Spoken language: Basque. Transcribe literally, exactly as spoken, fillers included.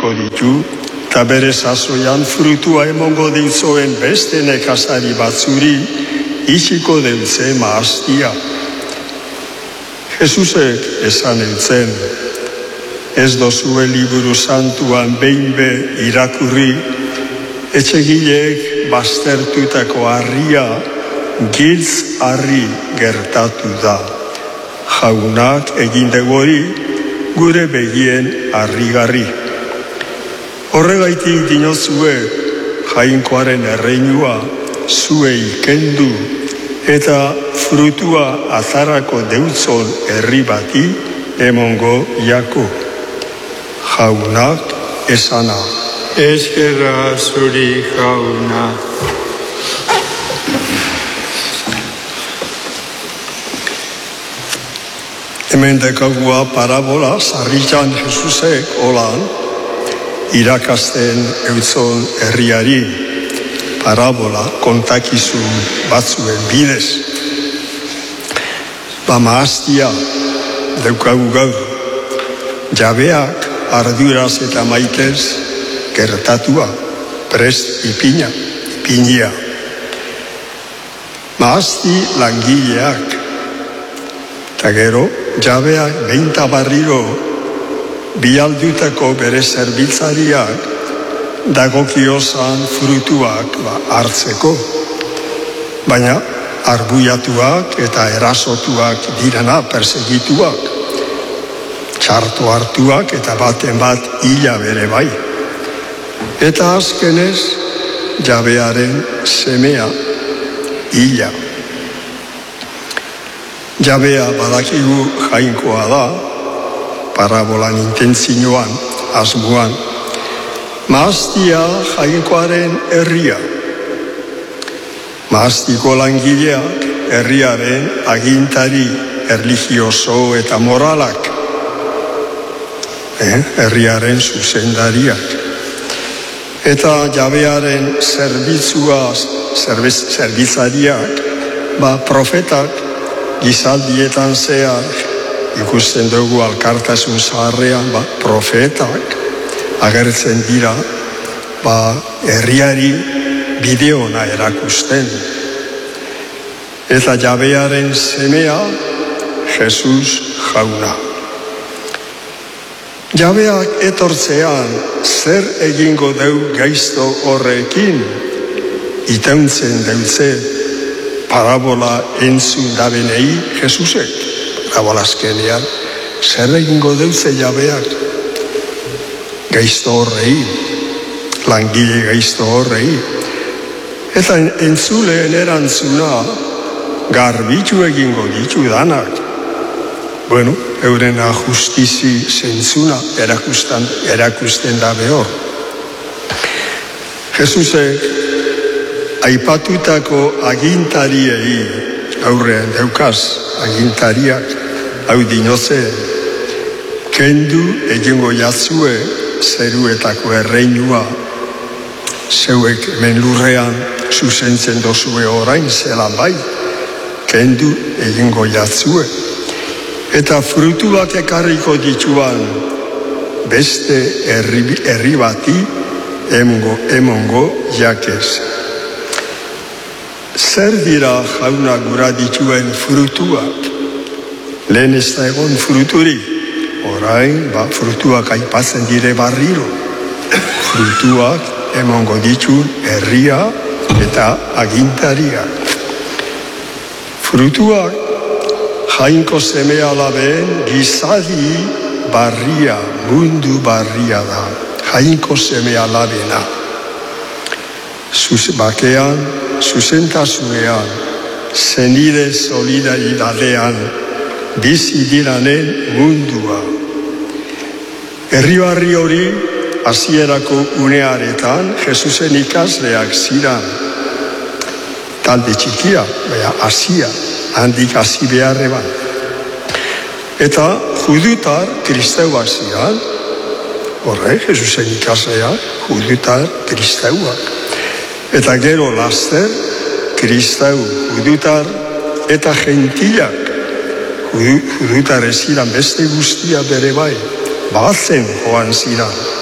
edukiko ditu, eta bere sasoian frutua emongo deutzoen beste nekazari batzuri itxiko deutze maaztia. Jesusek esan eutzen, ez dozue liburu santuan behin be irakurri, etxegileek baztertutako harria giltz harri gertatu da. Jaunak egindago hori gure begien harrigarri. Horregaitik dinozue Jainkoaren erreinua zuei kendu eta frutua azarako deutzon herri bati emongo jako. Jaunak esana. Eskerra zuri jauna. Hemen dekagua parabola sarritan Jesusek olan irakasten eutzon herriari parabola kontakizun batzuen bidez. Ba maaztia daukagu gaur, jabeak arduraz eta maitez gertatua, prest ipina, ipinia. Maazti langileak, eta gero jabeak behinta barriro bialdutako bere zerbitzariak dagokiozan frutuak ba, hartzeko. Baina arbuiatuak eta erasotuak direna persegituak, txarto hartuak eta baten bat hila bere bai. Eta azkenez jabearen semea hila. Jabea badakigu jainkoa da, parabolan intentzioan, asmoan. Maaztia jainkoaren herria. Maaztiko langileak herriaren agintari erlijioso eta moralak. Eh? Herriaren zuzendariak. Eta jabearen zerbitzua, zerbiz, zerbitzariak, ba profetak gizaldietan zehar, ikusten dugu alkartasun zaharrean, ba, profetak agertzen dira, ba, herriari bideona erakusten. Eta jabearen semea, Jesus jauna. Jabeak etortzean, zer egingo deu gaizto horrekin, itauntzen deutze, parabola entzun dabenei Jesusek. Parabola azkenean, zer egingo deutze jabeak? Gaizto horrei, langile gaizto horrei. Eta entzuleen erantzuna, garbitu egingo ditu danak. Bueno, eurena justizi zentzuna erakusten, erakusten dabe hor. Jesusek aipatutako agintariei, aurrean daukaz agintariak, hau dinoze, kendu egingo jatzue zeruetako erreinua, zeuek hemen lurrean zuzentzen dozue orain zelan bai, kendu egingo jatzue. Eta frutuak ekarriko dituan beste herri, herri bati emongo, emongo jakez. Zer dira jauna gura dituen frutuak? Lehen ez da egon fruturi. Orain, ba, frutuak aipatzen dire barriro. Frutuak emongo dituen herria eta agintariak. Frutuak jainko seme alabeen gizadi barria, mundu barria da. Jainko seme alabena. Zuz bakean, zuzentasunean, zenide solidaridadean, bizi diranen mundua. Herri barri hori, hasierako unearetan, Jesusen ikasleak ziran. Talde txikia, baina hasia, handik hasi beharreban. Eta judutar kristeuak ziran, horre, Jesusen ikasleak, judutar kristeuak. Eta gero laster, kristau, judutar eta gentilak, judutar ez ziran beste guztia bere bai, batzen joan ziran.